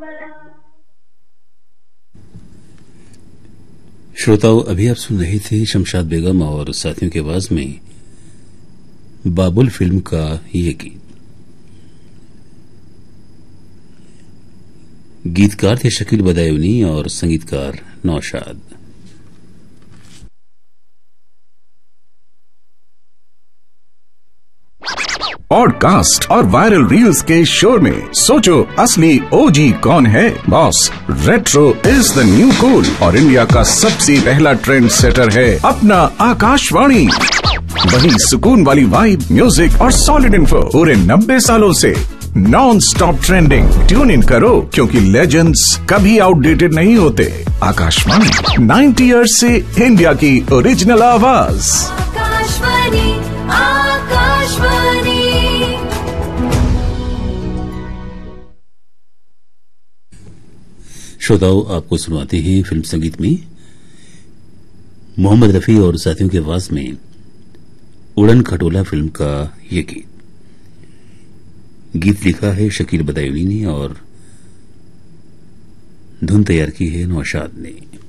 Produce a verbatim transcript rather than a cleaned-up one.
श्रोताओं, अभी आप सुन रहे थे शमशाद बेगम और साथियों की आवाज में बाबुल फिल्म का ये गीत। गीतकार थे शकील बदायूनी और संगीतकार नौशाद। पॉडकास्ट और वायरल रील्स के शोर में सोचो असली ओजी कौन है। Boss, retro is the new cool और इंडिया का सबसे पहला ट्रेंड सेटर है अपना आकाशवाणी। वही सुकून वाली वाइब, म्यूजिक और सॉलिड इन्फो पूरे नब्बे सालों से non stop trending. Tune in करो क्योंकि लेजेंड्स कभी आउटडेटेड नहीं होते। आकाशवाणी नाइन्टी ईयर्स से इंडिया की ओरिजिनल आवाज। आकाशवाणी, आकाशवाणी। श्रोताओं, आपको सुनवाते हैं फिल्म संगीत में मोहम्मद रफी और साथियों की आवाज में उड़न खटोला फिल्म का ये गीत। गीत लिखा है शकील बदायूनी ने और धुन तैयार की है नौशाद ने।